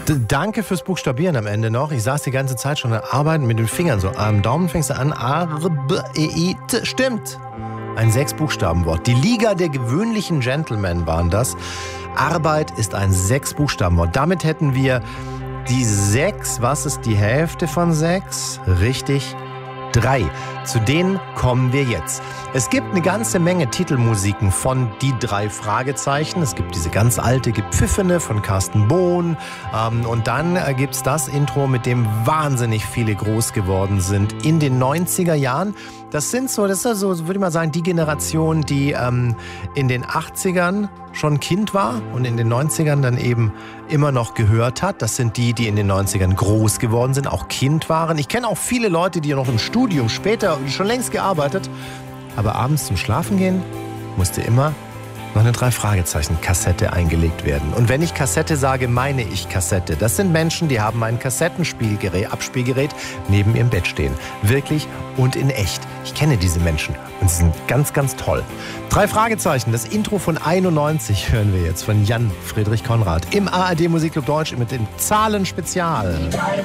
Danke fürs Buchstabieren am Ende noch. Ich saß die ganze Zeit schon am Arbeiten mit den Fingern so. Am Daumen fängst du an. A-R-B-E-I-T. Stimmt. Ein 6-Buchstaben-Wort. Die Liga der gewöhnlichen Gentlemen waren das. Arbeit ist ein 6-Buchstaben-Wort. Damit hätten wir die 6. Was ist die Hälfte von 6? Richtig. 3. Zu denen kommen wir jetzt. Es gibt eine ganze Menge Titelmusiken von Die 3 Fragezeichen. Es gibt diese ganz alte Gepfiffene von Carsten Bohn. Und dann gibt's das Intro, mit dem wahnsinnig viele groß geworden sind in den 90er Jahren. Das ist so, würde ich mal sagen, die Generation, die in den 80ern schon Kind war und in den 90ern dann eben immer noch gehört hat. Das sind die, die in den 90ern groß geworden sind, auch Kind waren. Ich kenne auch viele Leute, die noch im Studium später schon längst gearbeitet, aber abends zum Schlafen gehen musste immer noch eine 3-Fragezeichen-Kassette eingelegt werden. Und wenn ich Kassette sage, meine ich Kassette. Das sind Menschen, die haben ein Abspielgerät neben ihrem Bett stehen. Wirklich und in echt. Ich kenne diese Menschen und sie sind ganz, ganz toll. 3 Fragezeichen, das Intro von 91 hören wir jetzt von Jan Friedrich Konrad im ARD Musikclub Deutsch mit dem Zahlenspezial. Die 3